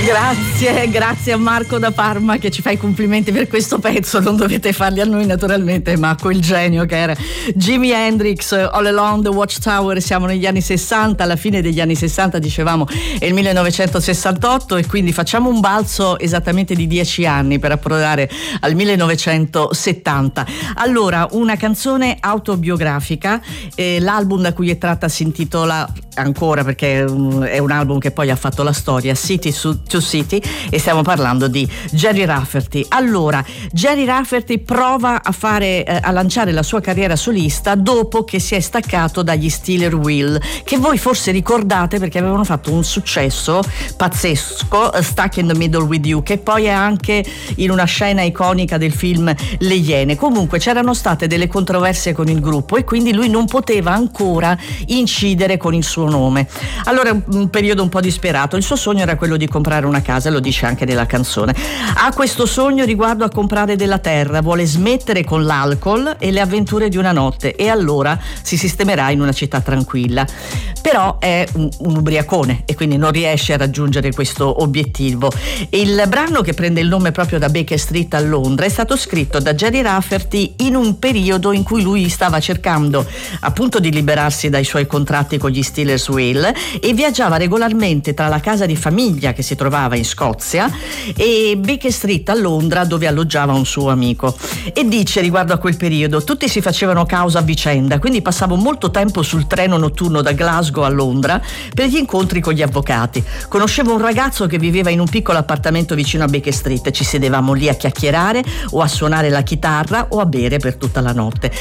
Grazie a Marco da Parma che ci fa i complimenti per questo pezzo. Non dovete farli a noi naturalmente, ma a quel genio che era Jimi Hendrix. All Along the Watchtower. Siamo negli anni 60, alla fine degli anni 60, dicevamo è il 1968, e quindi facciamo un balzo esattamente di 10 anni per approdare al 1970. Allora, una canzone autobiografica, l'album da cui è tratta si intitola ancora, perché è un album che poi ha fatto la storia, City to City, e stiamo parlando di Gerry Rafferty. Allora, Gerry Rafferty prova a lanciare la sua carriera solista dopo che si è staccato dagli Stealers Wheel, che voi forse ricordate perché avevano fatto un successo pazzesco, Stuck in the Middle with You, che poi è anche in una scena iconica del film Le Iene. Comunque c'erano state delle controversie con il gruppo e quindi lui non poteva ancora incidere con il suo nome. Allora, un periodo un po' disperato. Il suo sogno era quello di comprare una casa, lo dice anche nella canzone. Ha questo sogno riguardo a comprare della terra, vuole smettere con l'alcol e le avventure di una notte, e allora si sistemerà in una città tranquilla. Però è un ubriacone e quindi non riesce a raggiungere questo obiettivo. Il brano, che prende il nome proprio da Baker Street a Londra, è stato scritto da Gerry Rafferty in un periodo in cui lui stava cercando appunto di liberarsi dai suoi contratti con gli Stealers Wheel e viaggiava regolarmente tra la casa di famiglia che si trovava in Scozia e Baker Street a Londra, dove alloggiava un suo amico. E dice riguardo a quel periodo: tutti si facevano causa a vicenda, quindi passavo molto tempo sul treno notturno da Glasgow a Londra per gli incontri con gli avvocati. Conoscevo un ragazzo che viveva in un piccolo appartamento vicino a Baker Street, ci sedevamo lì a chiacchierare o a suonare la chitarra o a bere per tutta la notte.